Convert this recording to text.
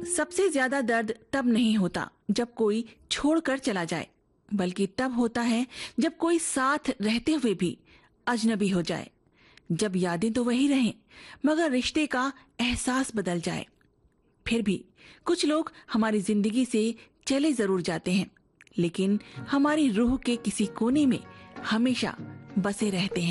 सबसे ज्यादा दर्द तब नहीं होता जब कोई छोड़कर चला जाए, बल्कि तब होता है जब कोई साथ रहते हुए भी अजनबी हो जाए। जब यादें तो वही रहें, मगर रिश्ते का एहसास बदल जाए। फिर भी कुछ लोग हमारी जिंदगी से चले जरूर जाते हैं, लेकिन हमारी रूह के किसी कोने में हमेशा बसे रहते हैं।